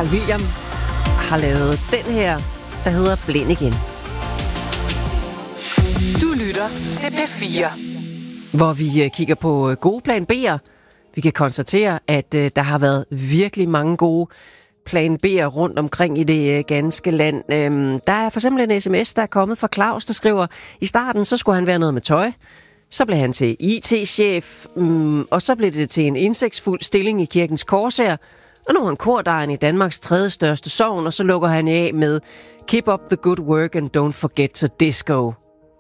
Carl William har lavet den her, der hedder Blind igen. Du lytter til P4. Hvor vi kigger på gode plan B'er. Vi kan konstatere, at der har været virkelig mange gode plan B'er rundt omkring i det ganske land. Der er for eksempel en sms, der er kommet fra Claus, der skriver, i starten så skulle han være noget med tøj. Så blev han til IT-chef, og så blev det til en indsigtsfuld stilling i Kirkens Korshær. Og nu er han kordegn i Danmarks 3. største sogn, og så lukker han af med Keep up the good work and don't forget to disco.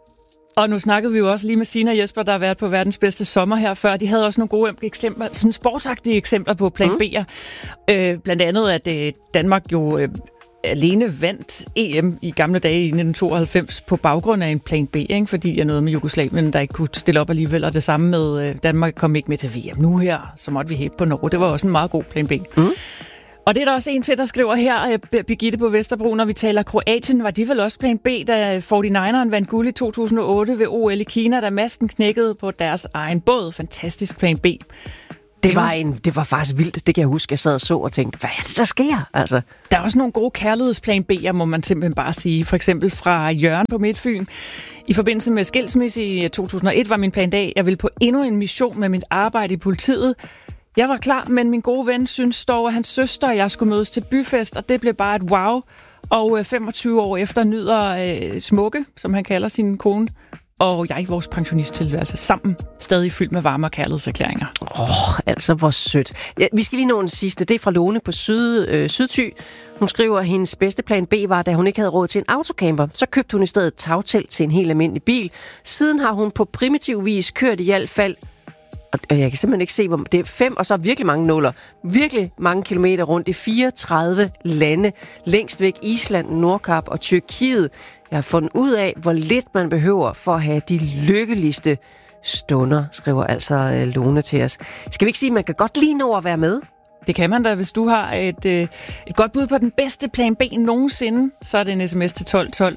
Og nu snakkede vi jo også lige med Sina og Jesper, der har været på verdens bedste sommer her før. De havde også nogle gode eksempler, sådan sportsagtige eksempler på plan B'er. Blandt andet, at Danmark jo alene vandt EM i gamle dage i 1992 på baggrund af en plan B, ikke? Fordi jeg noget med Jugoslavien, der ikke kunne stille op alligevel. Og det samme med Danmark kom ikke med til VM. Nu her, så måtte vi hæppe på Norge. Det var også en meget god plan B. Og det er der også en til, der skriver her, Birgitte på Vesterbro, når vi taler Kroatien, var de vel også plan B, da 49'eren vandt guld i 2008 ved OL i Kina, da masken knækkede på deres egen båd. Fantastisk plan B. Det var faktisk vildt, det kan jeg huske, jeg sad og så og tænkte, hvad er det, der sker? Altså. Der er også nogle gode kærlighedsplan B'er, må man simpelthen bare sige. For eksempel fra Jørgen på Midtfyn. I forbindelse med skilsmisse i 2001 var min plan A, jeg ville på endnu en mission med mit arbejde i politiet. Jeg var klar, men min gode ven synes dog, at hans søster og jeg skulle mødes til byfest, og det blev bare et wow. Og 25 år efter nyder Smukke, som han kalder sin kone, og jeg, vores pensionisttilværelse, sammen stadig fyldt med varme og kærlighedserklæringer. Altså hvor sødt. Ja, vi skal lige nå en sidste. Det er fra Lone på Sydthy. Hun skriver, at hendes bedste plan B var, da hun ikke havde råd til en autocamper. Så købte hun i stedet et tagtelt til en helt almindelig bil. Siden har hun på primitiv vis kørt i hvert fald, og jeg kan simpelthen ikke se, hvor det er 5, og så virkelig mange nuller. Virkelig mange kilometer rundt i 34 lande. Længst væk Island, Nordkap og Tyrkiet. Jeg har fundet ud af, hvor lidt man behøver for at have de lykkeligste stunder, skriver altså Lone til os. Skal vi ikke sige, at man kan godt lige nå at være med? Det kan man da, hvis du har et godt bud på den bedste plan B nogensinde, så er det en sms til 1212.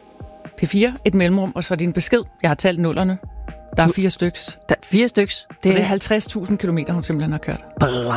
P4, et mellemrum, og så din besked. Jeg har talt nullerne. Der er 4 styks. Der er 4 styks? Det er 50.000 kilometer, hun simpelthen har kørt.